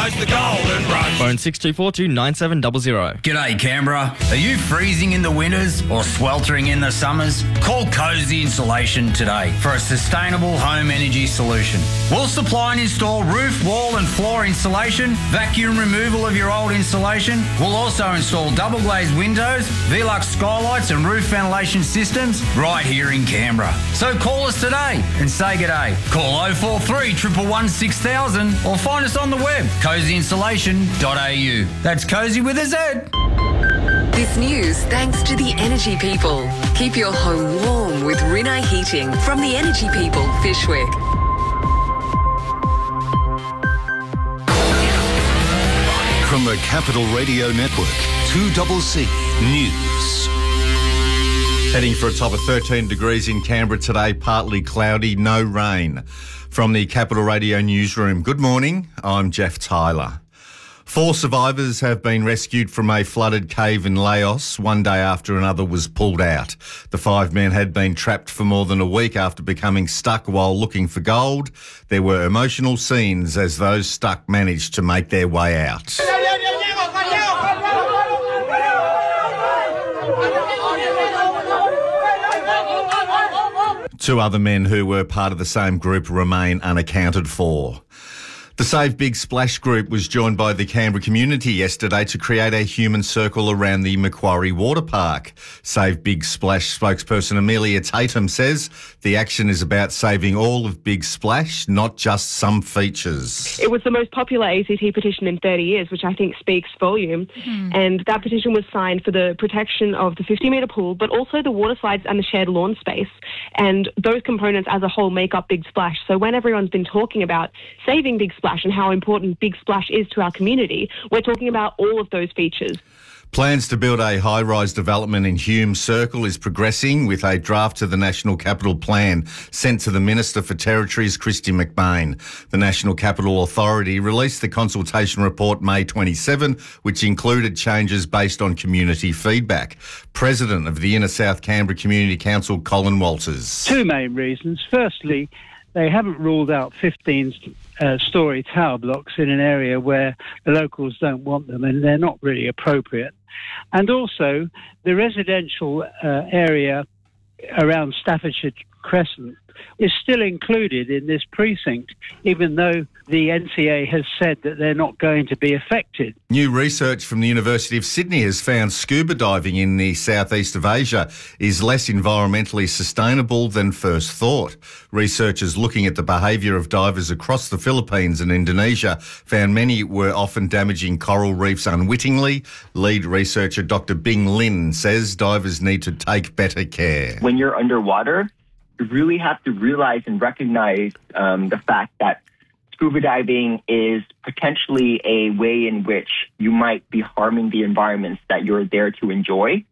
Chase the golden rush. Phone 6242 9700. G'day Canberra. Are you freezing in the winters or sweltering in the summers? Call Cozy Insulation today for a sustainable home energy solution. We'll supply and install roof, wall and floor insulation, vacuum removal of your old insulation. We'll also install double glazed windows, Velux skylights and roof ventilation systems right here in Canberra. So call us today and say g'day. Call 043 111 6000 or find us on the web, cozyinsulation.au. That's Cozy with a Z. This news thanks to the Energy People. Keep your home warm with Rinnai Heating from the Energy People, Fishwick. From the Capital Radio Network, 2CC News. Heading for a top of 13 degrees in Canberra today, partly cloudy, no rain. From the Capital Radio newsroom, good morning, I'm Jeff Tyler. 4 survivors have been rescued from a flooded cave in Laos one day after another was pulled out. The 5 men had been trapped for more than a week after becoming stuck while looking for gold. There were emotional scenes as those stuck managed to make their way out. 2 other men who were part of the same group remain unaccounted for. The Save Big Splash group was joined by the Canberra community yesterday to create a human circle around the Macquarie Water Park. Save Big Splash spokesperson Amelia Tatum says the action is about saving all of Big Splash, not just some features. It was the most popular ACT petition in 30 years, which I think speaks volume. And that petition was signed for the protection of the 50-metre pool, but also the water slides and the shared lawn space. And those components as a whole make up Big Splash. So when everyone's been talking about saving Big Splash and how important Big Splash is to our community, we're talking about all of those features. Plans to build a high-rise development in Hume Circle is progressing with a draft to the National Capital Plan sent to the Minister for Territories, Christy McBain. The National Capital Authority released the consultation report May 27, which included changes based on community feedback. President of the Inner South Canberra Community Council, Colin Walters. 2 main reasons. Firstly, they haven't ruled out 15-storey tower blocks in an area where the locals don't want them, and they're not really appropriate. And also, the residential area around Staffordshire Crescent is still included in this precinct, even though the NCA has said that they're not going to be affected. New research from the University of Sydney has found scuba diving in the southeast of Asia is less environmentally sustainable than first thought. Researchers looking at the behaviour of divers across the Philippines and Indonesia found many were often damaging coral reefs unwittingly. Lead researcher Dr. Bing Lin says divers need to take better care. When you're underwater, you really have to realize and recognize the fact that scuba diving is potentially a way in which you might be harming the environments that you're there to enjoy.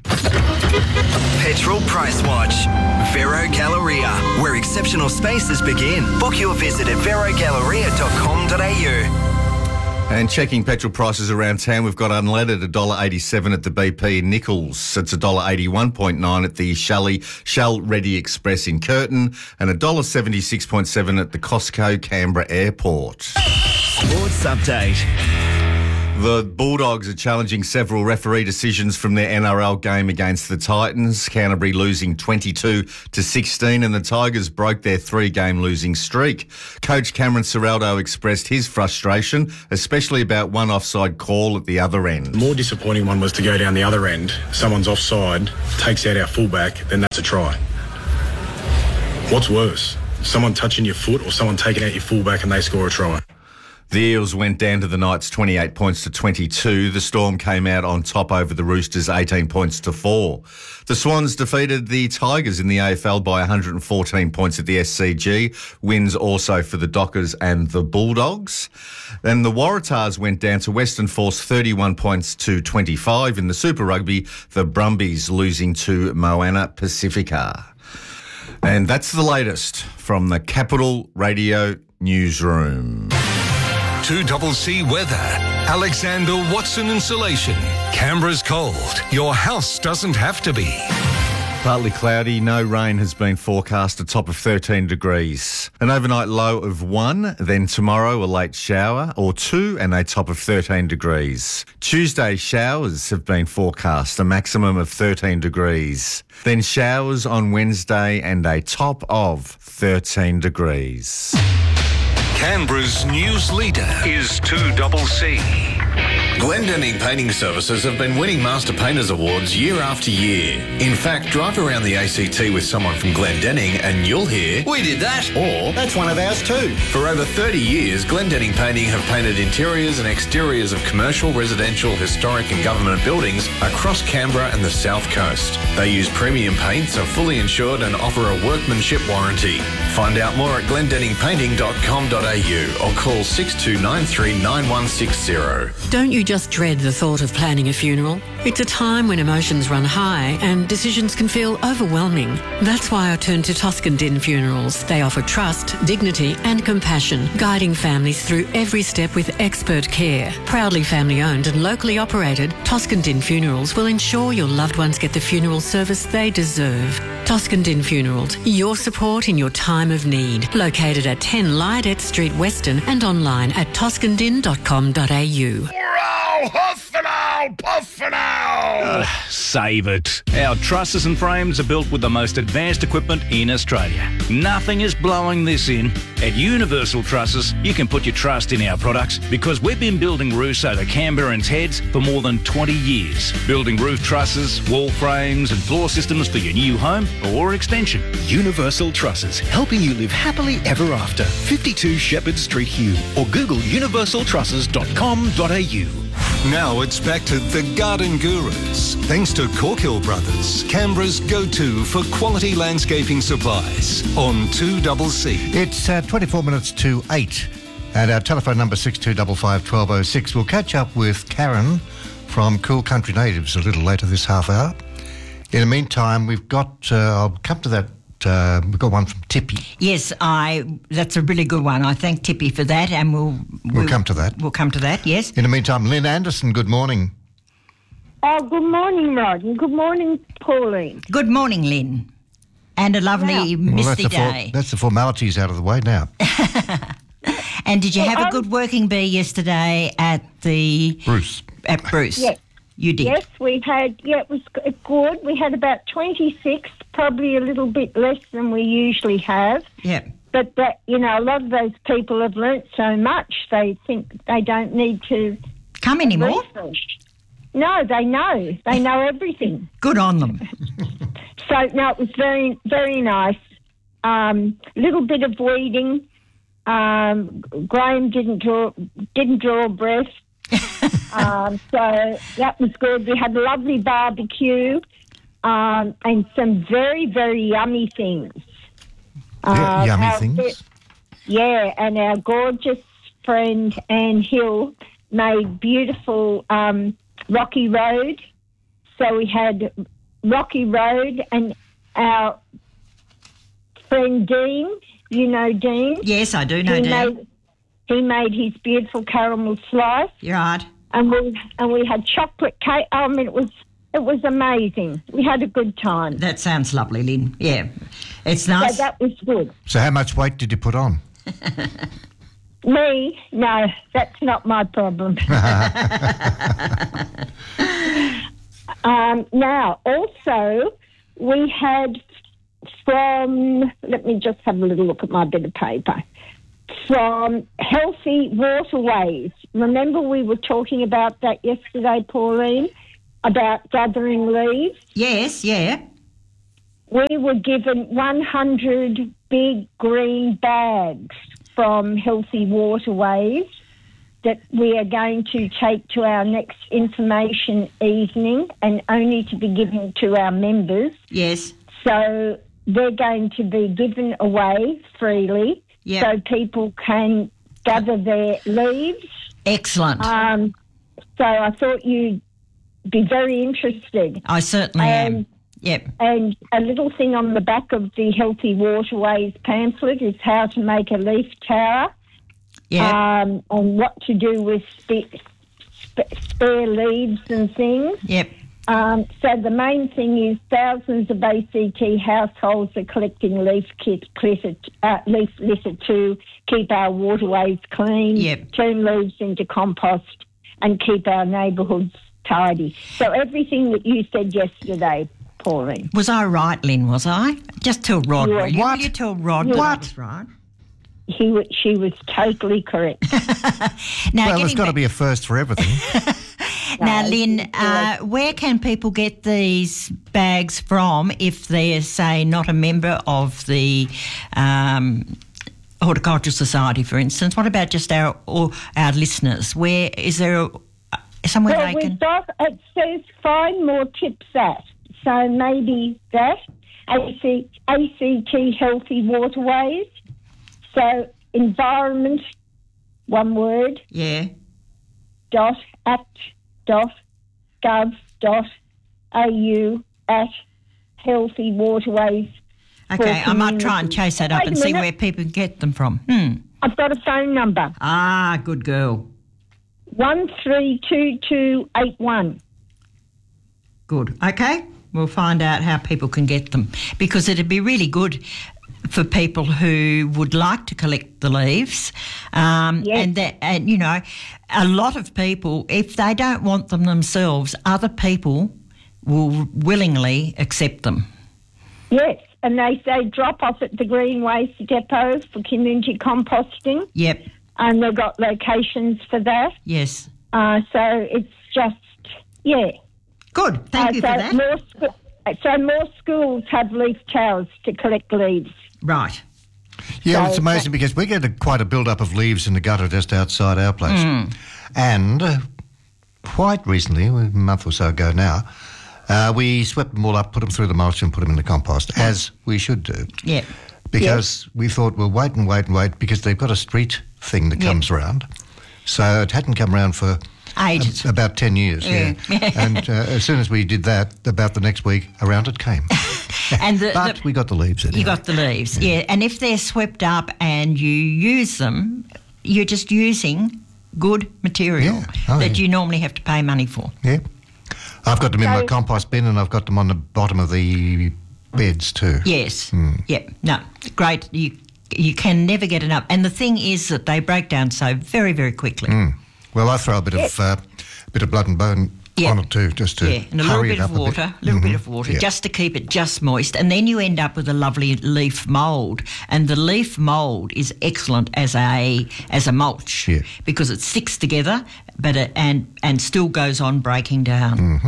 Petrol Price Watch. Vero Galleria, where exceptional spaces begin. Book your visit at verogalleria.com.au. And checking petrol prices around town, we've got unleaded $1.87 at the BP in Nichols. It's $1.81.9 at the Shell Ready Express in Curtin and $1.76.7 at the Costco Canberra Airport. Sports Update. The Bulldogs are challenging several referee decisions from their NRL game against the Titans. Canterbury losing 22-16 and the Tigers broke their 3-game losing streak. Coach Cameron Ciraldo expressed his frustration, especially about one offside call at the other end. The more disappointing one was to go down the other end. Someone's offside, takes out our fullback, then that's a try. What's worse? Someone touching your foot or someone taking out your fullback and they score a try? The Eels went down to the Knights 28 points to 22. The Storm came out on top over the Roosters 18 points to 4. The Swans defeated the Tigers in the AFL by 114 points at the SCG. Wins also for the Dockers and the Bulldogs. Then the Waratahs went down to Western Force 31 points to 25. In the Super Rugby, the Brumbies losing to Moana Pacifica. And that's the latest from the Capital Radio Newsroom. 2CC Weather. Alexander Watson Insulation. Canberra's cold. Your house doesn't have to be. Partly cloudy, no rain has been forecast, a top of 13 degrees. An overnight low of 1, then tomorrow a late shower, or 2 and a top of 13 degrees. Tuesday showers have been forecast, a maximum of 13 degrees. Then showers on Wednesday and a top of 13 degrees. Canberra's news leader is 2CC. Glendinning Painting Services have been winning Master Painters Awards year after year. In fact, drive around the ACT with someone from Glendinning and you'll hear, "We did that," or "That's one of ours too." For over 30 years, Glendinning Painting have painted interiors and exteriors of commercial, residential, historic and government buildings across Canberra and the South Coast. They use premium paints, are fully insured and offer a workmanship warranty. Find out more at glendenningpainting.com.au or call 6293 9160. Don't you just dread the thought of planning a funeral? It's a time when emotions run high and decisions can feel overwhelming. That's why I turn to Toscan Din Funerals. They offer trust, dignity and compassion, guiding families through every step with expert care. Proudly family owned and locally operated, Toscan Din Funerals will ensure your loved ones get the funeral service they deserve. Toscan Din Funerals, your support in your time of need. Located at 10 Lydette Street, Weston, and online at toscandin.com.au. Save it. Our trusses and frames are built with the most advanced equipment in Australia. Nothing is blowing this in. At Universal Trusses, you can put your trust in our products because we've been building roofs over Canberrans' heads for more than 20 years. Building roof trusses, wall frames and floor systems for your new home or extension. Universal Trusses, helping you live happily ever after. 52 Shepherd Street, Hugh, or Google universaltrusses.com.au. Now it's back to the Garden Gurus. Thanks to Corkhill Brothers, Canberra's go-to for quality landscaping supplies on 2CC. It's 24 minutes to 8 and our telephone number 6255 1206. We'll catch up with Karen from Cool Country Natives a little later this half hour. In the meantime, we've got, I'll come to that. We've got one from Tippy. Yes, that's a really good one. I thank Tippy for that, and we'll come to that. We'll come to that, yes. In the meantime, Lynn Anderson, good morning. Oh, good morning, Rod, and good morning, Pauline. Good morning, Lynn. And a lovely misty day. That's the formalities out of the way now. And did you have a good working bee yesterday at the... Bruce. At Bruce? Yes. You did? Yes, we had, it was good. We had about 26, probably a little bit less than we usually have. Yeah. But, a lot of those people have learnt so much, they think they don't need to... Come anymore? Research. No, they know. They know everything. Good on them. So, no, it was very, very nice. Little bit of weeding. Graham didn't draw a breath. So that was good. We had a lovely barbecue and some very, very yummy things. Yummy things? Yeah, and our gorgeous friend Anne Hill made beautiful Rocky Road. So we had Rocky Road and our friend Dean. You know Dean? Yes, I do know Dean. He made his beautiful caramel slice. You're right. And we had chocolate cake. I mean, it was amazing. We had a good time. That sounds lovely, Lynn. Yeah, it's nice. So that was good. So how much weight did you put on? Me? No, that's not my problem. Now, also, we had from... Let me just have a little look at my bit of paper. From Healthy Waterways. Remember we were talking about that yesterday, Pauline, about gathering leaves? Yes, yeah. We were given 100 big green bags from Healthy Waterways that we are going to take to our next information evening and only to be given to our members. Yes. So they're going to be given away freely. Yep. So people can gather their leaves. Excellent. So I thought you'd be very interested. I certainly am. Yep. And a little thing on the back of the Healthy Waterways pamphlet is how to make a leaf tower. Yeah. And what to do with spare leaves and things. Yep. So the main thing is thousands of ACT households are collecting leaf litter to keep our waterways clean, turn leaves into compost and keep our neighbourhoods tidy. So everything that you said yesterday, Pauline. Was I right, Lynn, was I? Just tell Rod. What? You tell Rod that I was right. She was totally correct. Now, well, there's got to be a first for everything. Now, Lynn, where can people get these bags from if they're, say, not a member of the Horticultural Society, for instance? What about just our listeners? Where is there somewhere they can... It says find more tips at. So maybe that, ACT Healthy Waterways. So environment, one word. Yeah. .act.gov.au at Healthy Waterways. Okay, I might try and chase that up and see where people get them from. I've got a phone number. Ah, good girl. 132281. Good. Okay, we'll find out how people can get them, because it'd be really good for people who would like to collect the leaves, and you know, a lot of people, if they don't want them themselves, other people will willingly accept them. Yes, and they say drop off at the Green Waste Depot for community composting. Yep. And they've got locations for that. Yes. So it's just, Good, thank you for that. More schools have leaf towers to collect leaves. Right. Yeah, well, it's amazing because we get quite a build-up of leaves in the gutter just outside our place. And quite recently, a month or so ago now, we swept them all up, put them through the mulch and put them in the compost, as we should do. Yeah. Because we thought, we'll wait, because they've got a street thing that comes around. So it hadn't come around for ages. About 10 years, And as soon as we did that, about the next week, around it came. But we got the leaves anyway. You got the leaves, And if they're swept up and you use them, you're just using good material that you normally have to pay money for. Yeah. I've got them in my compost bin and I've got them on the bottom of the beds too. Yes. Yep. No, great. You can never get enough. And the thing is that they break down so very, very quickly. Well, I throw a bit of blood and bone on it too, just to and a little bit of water, just to keep it just moist. And then you end up with a lovely leaf mould. And the leaf mould is excellent as a mulch because it sticks together, and still goes on breaking down.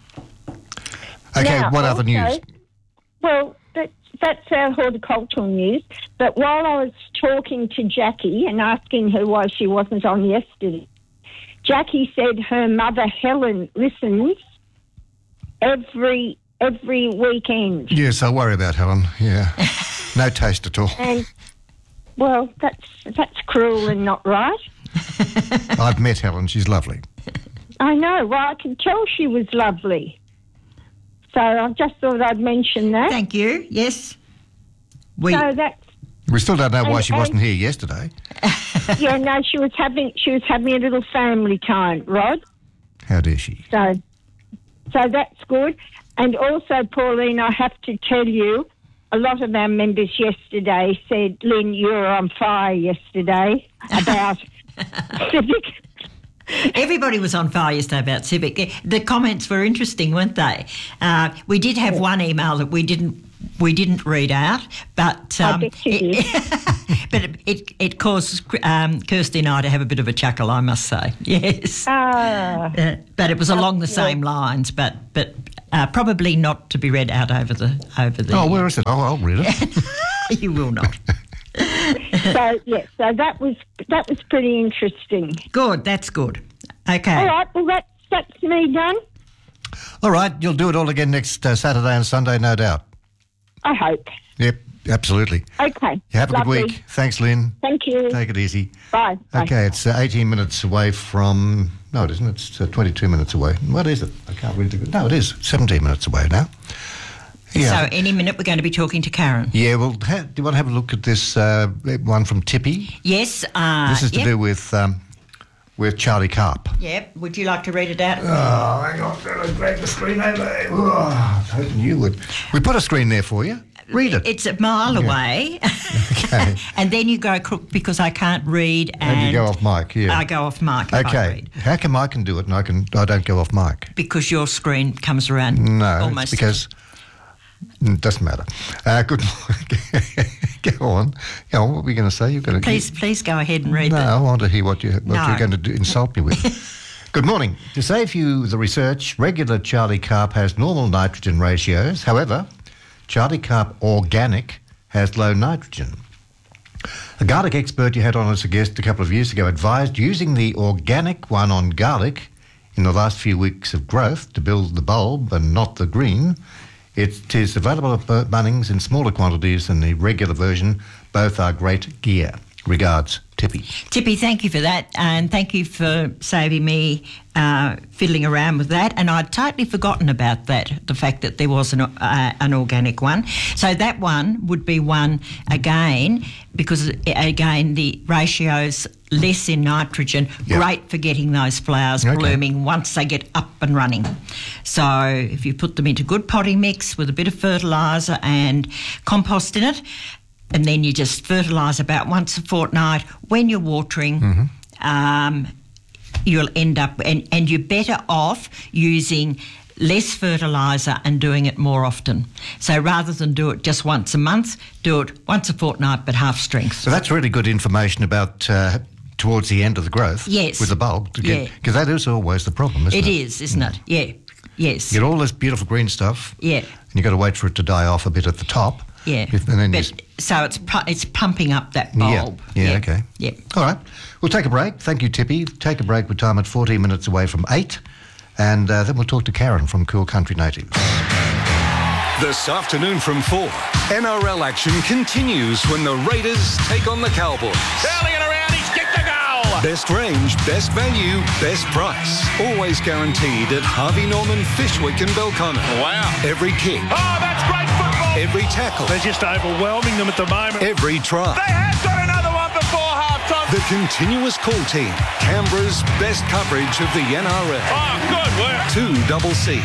Okay, what other news? Well, that's our horticultural news. But while I was talking to Jackie and asking her why she wasn't on yesterday, Jackie said her mother Helen listens every weekend. Yes, I worry about Helen. Yeah, no taste at all. And well, that's cruel and not right. I've met Helen. She's lovely. I know. Well, I could tell she was lovely. So I just thought I'd mention that. Thank you. Yes. We still don't know why she wasn't here yesterday. Yeah, no, she was having a little family time, Rod. How dare she? So that's good. And also, Pauline, I have to tell you, a lot of our members yesterday said, Lynn, you were on fire yesterday about Civic. Everybody was on fire yesterday about Civic. The comments were interesting, weren't they? We did have one email that we didn't read out, but it caused Kirsty and I to have a bit of a chuckle, I must say. Yes, but it was along the same lines, but probably not to be read out over the. Oh, where is it? Oh, I'll read it. You will not. So that was pretty interesting. Good, that's good. Okay. All right, well that's me done. All right, you'll do it all again next Saturday and Sunday, no doubt. I hope. Yep, absolutely. Okay. Have a good week. Thanks, Lynn. Thank you. Take it easy. Bye. Okay, it's 18 minutes away from... No, it isn't. It's 22 minutes away. What is it? I can't read the... No, it is. 17 minutes away now. Yeah. So any minute we're going to be talking to Karen. Yeah, well, do you want to have a look at this one from Tippy? Yes. This is to do with with Charlie Carp. Yep. Would you like to read it out? Oh, hang on. I'll grab the screen over. Oh, I was hoping you would. We put a screen there for you. Read it. It's a mile away. Okay. And then you go crook because I can't read. And you go off mic, yeah. I go off mic if I Okay. read. How come I can do it and I don't go off mic? Because your screen comes around No, almost. it's because... It doesn't matter. Good morning. Go on. What were we going to say? You're going to... Please go ahead and read No, it. I want to hear what you're going to insult me with. Good morning. To save you the research, regular Charlie Carp has normal nitrogen ratios. However, Charlie Carp Organic has low nitrogen. A garlic expert you had on as a guest a couple of years ago advised using the organic one on garlic in the last few weeks of growth to build the bulb and not the green. It is available at Bunnings in smaller quantities than the regular version. Both are great gear. Regards, Tippy. Tippy, thank you for that, and thank you for saving me fiddling around with that. And I'd totally forgotten about that, the fact that there was an organic one. So that one would be one again, because again the ratio's less in nitrogen. Yep. Great for getting those flowers blooming once they get up and running. So if you put them into good potting mix with a bit of fertiliser and compost in it, and then you just fertilise about once a fortnight when you're watering, you'll end up... And you're better off using less fertiliser and doing it more often. So rather than do it just once a month, do it once a fortnight but half strength. So that's really good information about towards the end of the growth. Yes. With the bulb. Because that is always the problem, isn't it? It is, isn't it? Yeah. Yes. You get all this beautiful green stuff. Yeah. And you've got to wait for it to die off a bit at the top. Yeah. And then so it's pumping up that bulb. Yeah, okay. Yeah. All right. We'll take a break. Thank you, Tippy. Take a break with time at 14 minutes away from 8. And then we'll talk to Karen from Cool Country Natives. This afternoon from 4, NRL action continues when the Raiders take on the Cowboys. Curling it around, he's kicked the goal! Best range, best value, best price. Always guaranteed at Harvey Norman, Fishwick and Belconnen. Wow. Every kick. Oh, that's great football! Every tackle. They're just overwhelming them at the moment. Every try. They have got another one before half-time. The continuous call team. Canberra's best coverage of the NRL. Oh, good work. 2CC.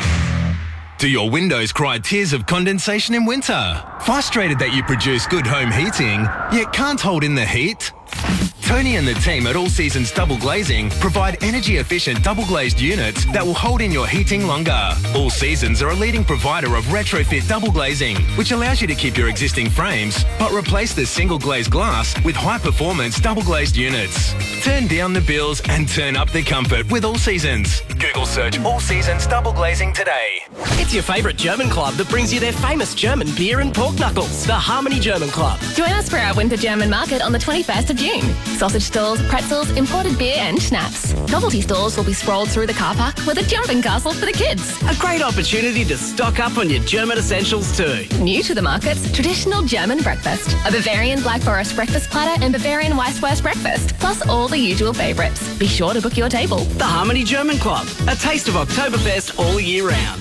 Do your windows cry tears of condensation in winter? Frustrated that you produce good home heating, yet can't hold in the heat? Tony and the team at All Seasons Double Glazing provide energy-efficient double-glazed units that will hold in your heating longer. All Seasons are a leading provider of retrofit double glazing, which allows you to keep your existing frames, but replace the single-glazed glass with high-performance double-glazed units. Turn down the bills and turn up the comfort with All Seasons. Google search All Seasons Double Glazing today. It's your favourite German club that brings you their famous German beer and pork knuckles, the Harmony German Club. Join us for our Winter German Market on the 21st of June. Sausage stalls, pretzels, imported beer and schnapps. Novelty stores will be sprawled through the car park with a jumping castle for the kids. A great opportunity to stock up on your German essentials too. New to the markets, traditional German breakfast. A Bavarian Black Forest breakfast platter and Bavarian Weisswurst breakfast, plus all the usual favourites. Be sure to book your table. The Harmony German Club, a taste of Oktoberfest all year round.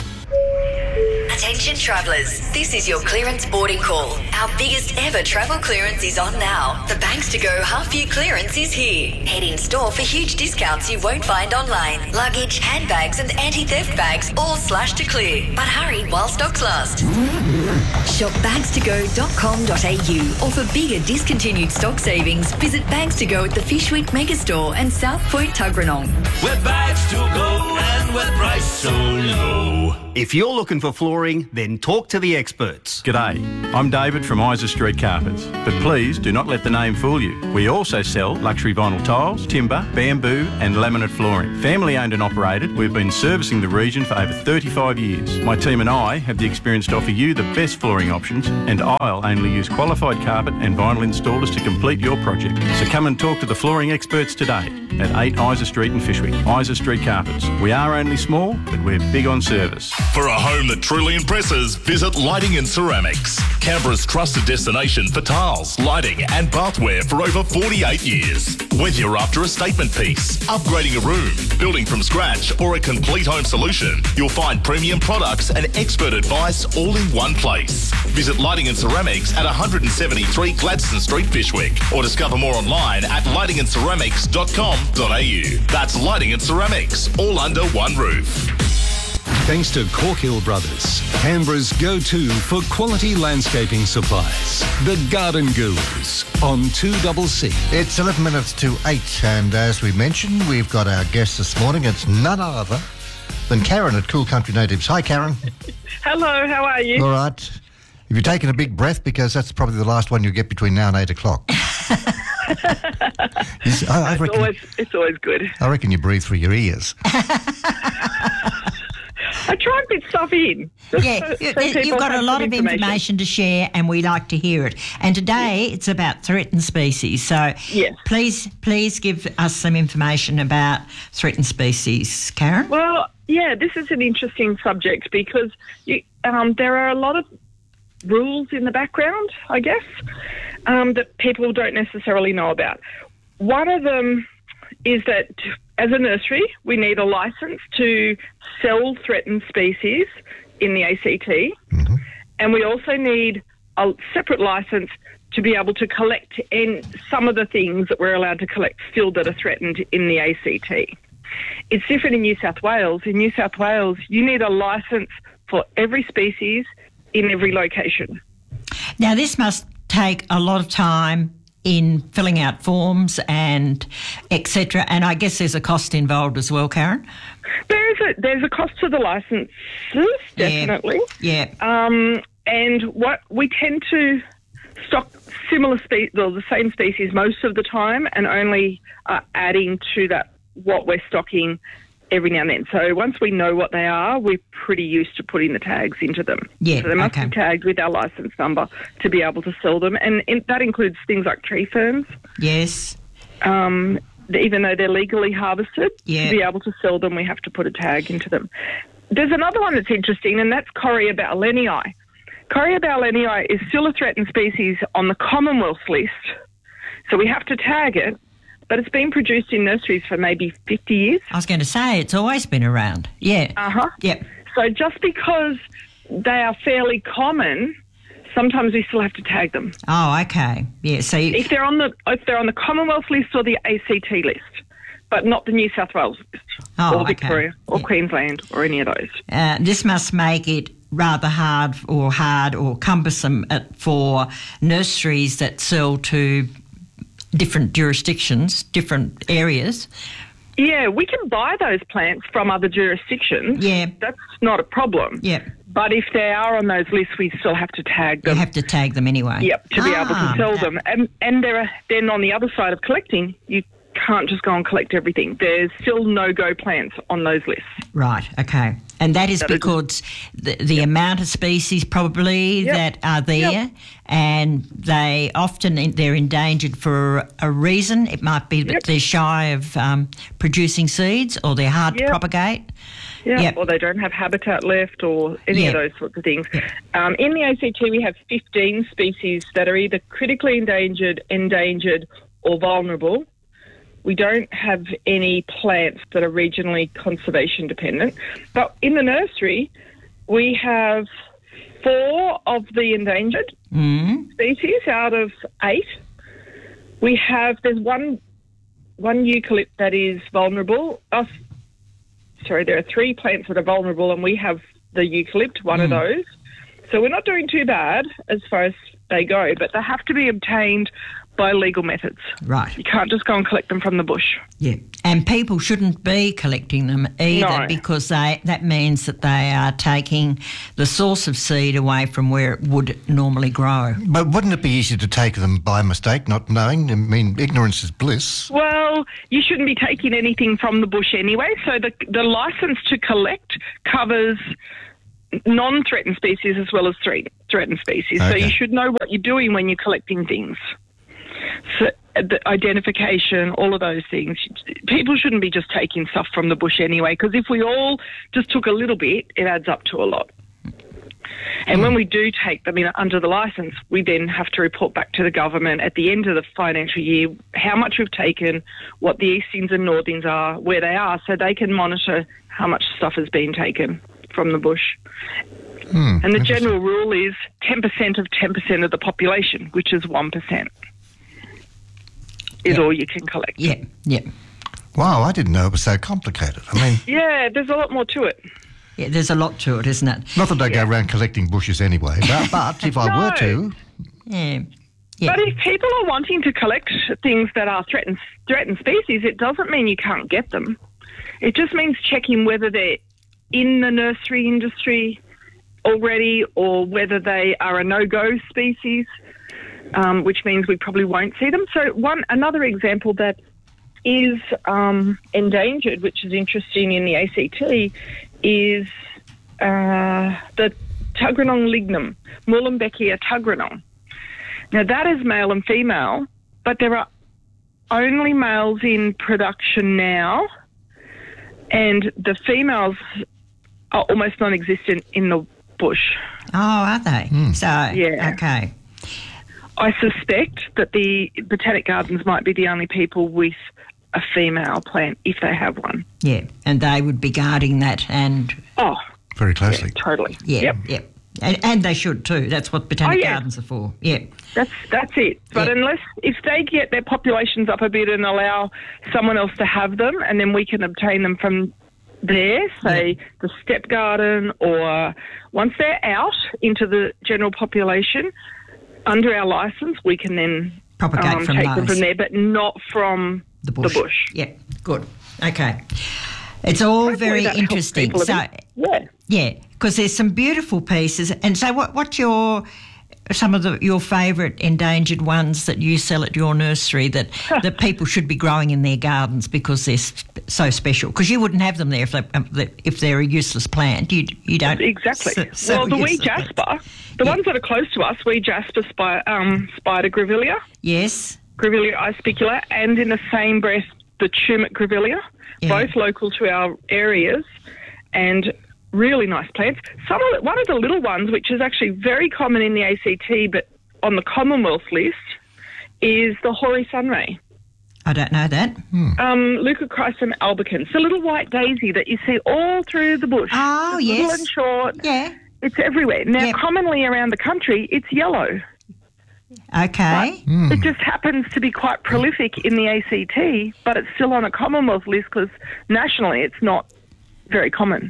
Attention travellers, this is your clearance boarding call. Our biggest ever travel clearance is on now. The Banks to Go half-year clearance is here. Head in store for huge discounts you won't find online. Luggage, handbags and anti-theft bags all slashed to clear. But hurry while stocks last. Shop bagstogo.com.au or for bigger discontinued stock savings, visit Bags to Go at the Fishwick Megastore and South Point Tuggeranong. Where bags to go and where price so low. If you're looking for flooring, then talk to the experts. G'day, I'm David from Isa Street Carpets, but please do not let the name fool you. We also sell luxury vinyl tiles, timber, bamboo and laminate flooring. Family owned and operated, we've been servicing the region for over 35 years. My team and I have the experience to offer you the best flooring options, and I'll only use qualified carpet and vinyl installers to complete your project. So come and talk to the flooring experts today at 8 Isa Street in Fishwick. Isa Street Carpets. We are only small, but we're big on service. For a home that truly impresses, visit Lighting and Ceramics. Canberra's trusted destination for tiles, lighting and bathware for over 48 years. Whether you're after a statement piece, upgrading a room, building from scratch or a complete home solution, you'll find premium products and expert advice all in one place. Visit Lighting and Ceramics at 173 Gladstone Street, Fishwick, or discover more online at lightingandceramics.com.au. lightingandceramics.com.au. That's lighting and ceramics, all under one roof. Thanks to Cork Hill Brothers, Canberra's go-to for quality landscaping supplies. The Garden Gurus on 2CC. It's 11 minutes to 8, and as we mentioned, we've got our guest this morning. It's none other than Karen at Cool Country Natives. Hi, Karen. Hello, how are you? All right. Have you taken a big breath? Because that's probably the last one you'll get between now and 8 o'clock. It's always good. I reckon you breathe through your ears. I try and fit stuff in. Yeah, you've got a lot of information to share, and we like to hear it. And today it's about threatened species. So please give us some information about threatened species, Karen. Well, yeah, this is an interesting subject because there are a lot of rules in the background, I guess, that people don't necessarily know about. One of them is that as a nursery, we need a licence to sell threatened species in the ACT, and we also need a separate licence to be able to collect some of the things that we're allowed to collect still that are threatened in the ACT. It's different in New South Wales. In New South Wales, you need a licence for every species in every location. Now, this must take a lot of time in filling out forms and etc. And I guess there's a cost involved as well, Karen. There's a cost to the licences, definitely. Yeah. And what we tend to stock the same species most of the time, and only adding to that what we're stocking every now and then. So once we know what they are, we're pretty used to putting the tags into them. Yeah, so they must be tagged with our licence number to be able to sell them. And that includes things like tree ferns. Yes. Even though they're legally harvested, to be able to sell them, we have to put a tag into them. There's another one that's interesting, and that's Correa baulenii. Correa baulenii is still a threatened species on the Commonwealth list, so we have to tag it. But it's been produced in nurseries for maybe 50 years. I was going to say, it's always been around. Yeah. Yep. So just because they are fairly common, sometimes we still have to tag them. Oh, okay. Yeah. So if they're on the Commonwealth list or the ACT list, but not the New South Wales list, or Victoria, or Queensland, or any of those. This must make it rather hard or cumbersome for nurseries that sell to different jurisdictions, different areas. Yeah, we can buy those plants from other jurisdictions. Yeah. That's not a problem. Yeah. But if they are on those lists, we still have to tag them. You have to tag them anyway. Yep, to be able to sell them. And then on the other side of collecting, you can't just go and collect everything. There's still no-go plants on those lists. Right, okay. And that is because the amount of species probably that are there, and they're endangered for a reason. It might be that they're shy of producing seeds, or they're hard to propagate. Or they don't have habitat left, or any of those sorts of things. In the ACT, we have 15 species that are either critically endangered, or vulnerable. We don't have any plants that are regionally conservation dependent. But in the nursery, we have 4 of the endangered species out of 8. There's one eucalypt that is vulnerable. There are 3 plants that are vulnerable, and we have the eucalypt, one of those. So we're not doing too bad as far as they go, but they have to be obtained by legal methods. Right. You can't just go and collect them from the bush. Yeah. And people shouldn't be collecting them either, because that means that they are taking the source of seed away from where it would normally grow. But wouldn't it be easy to take them by mistake, not knowing? I mean, ignorance is bliss. Well, you shouldn't be taking anything from the bush anyway. So the licence to collect covers non-threatened species as well as threatened species. Okay. So you should know what you're doing when you're collecting things. So the identification, all of those things. People shouldn't be just taking stuff from the bush anyway, because if we all just took a little bit, it adds up to a lot. And when we do take them under the licence, we then have to report back to the government at the end of the financial year how much we've taken, what the eastings and northings are, where they are, so they can monitor how much stuff has been taken from the bush. And the general rule is 10% of 10% of the population, which is 1%. Is all you can collect. Yeah. Wow, I didn't know it was so complicated. I mean, Yeah, there's a lot more to it. Yeah, there's a lot to it, isn't it? not that I go around collecting bushes anyway, but if I were to, Yeah. But if people are wanting to collect things that are threatened species, it doesn't mean you can't get them. It just means checking whether they're in the nursery industry already or whether they are a no-go species, which means we probably won't see them. So another example that is endangered, which is interesting in the ACT, is the Tuggeranong lignum, Muehlenbeckia tuggeranong. Now, that is male and female, but there are only males in production now, and the females are almost non-existent in the bush. Oh, are they? So, Yeah. okay. I suspect that the Botanic Gardens might be the only people with a female plant, if they have one. Yeah, and they would be guarding that and... very closely. Yeah, totally. Yeah, Yep. And they should too. That's what Botanic yeah. Gardens are for. Yeah. That's it. But if they get their populations up a bit and allow someone else to have them, and then we can obtain them from there, say the step garden, or once they're out into the general population, under our licence, we can then propagate from take them those. from there, but not from the bush. Yeah, good. Okay. It's all Hopefully very that helps interesting. people a So, bit. yeah, because there's some beautiful pieces. And so, what's some of your favourite endangered ones that you sell at your nursery that people should be growing in their gardens because they're so special? Because you wouldn't have them there if they're a useless plant. You don't Exactly. sell The wee useless plants. jasper, the ones that are close to us, wee jasper spider grevillea. Yes. Grevillea ispicula, and in the same breath, the tumut grevillea, both local to our areas, and really nice plants. One of the little ones, which is actually very common in the ACT, but on the Commonwealth list, is the hoary sunray. I don't know that. Leucochrysum albicans, the little white daisy that you see all through the bush. Oh, it's yes. little and short. Yeah. It's everywhere. Now, commonly around the country, it's yellow. Okay. It just happens to be quite prolific in the ACT, but it's still on a Commonwealth list because nationally it's not very common.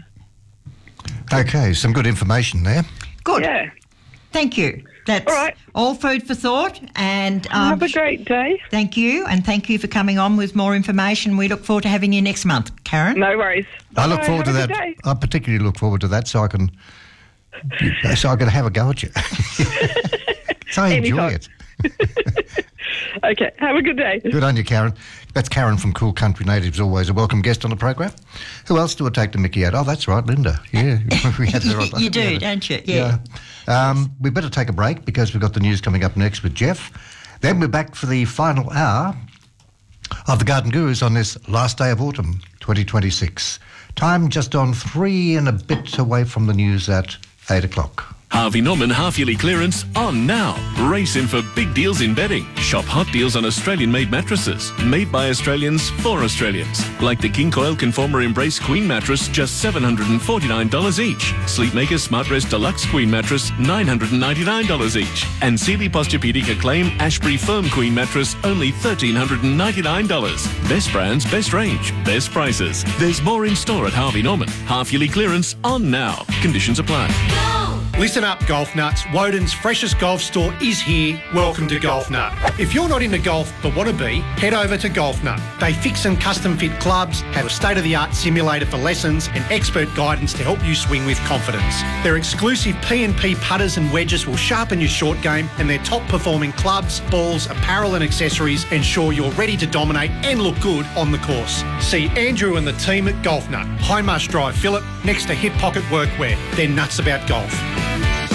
Okay, some good information there. Good. Yeah. Thank you. That's all food for thought. And have a great day. Thank you, and thank you for coming on with more information. We look forward to having you next month, Karen. No worries. I look forward to that. I particularly look forward to that so I can have a go at you. So I enjoy it. Okay, have a good day. Good on you, Karen. That's Karen from Cool Country Natives, always a welcome guest on the program. Who else do I take the mickey out? Oh, that's right, Linda. Yeah. We had her on. You do, don't you? Yeah. We better take a break because we've got the news coming up next with Jeff. Then we're back for the final hour of the Garden Gurus on this last day of autumn, 2026. Time just on 3 and a bit away from the news at 8 o'clock. Harvey Norman half-yearly clearance on now. Race in for big deals in bedding. Shop hot deals on Australian-made mattresses. Made by Australians for Australians. Like the King Coil Conformer Embrace Queen mattress, just $749 each. Sleepmaker Smart Rest Deluxe Queen mattress, $999 each. And Sealy Posturepedic Acclaim Ashbury Firm Queen mattress, only $1,399. Best brands, best range, best prices. There's more in store at Harvey Norman. Half-yearly clearance on now. Conditions apply. Listen up, Golf Nuts. Woden's freshest golf store is here. Welcome to Golf Nut. If you're not into golf but want to be, head over to Golf Nut. They fix and custom fit clubs, have a state-of-the-art simulator for lessons and expert guidance to help you swing with confidence. Their exclusive P&P putters and wedges will sharpen your short game, and their top-performing clubs, balls, apparel and accessories ensure you're ready to dominate and look good on the course. See Andrew and the team at Golf Nut, Hindmarsh Drive, Phillip, next to Hip Pocket Workwear. They're nuts about golf.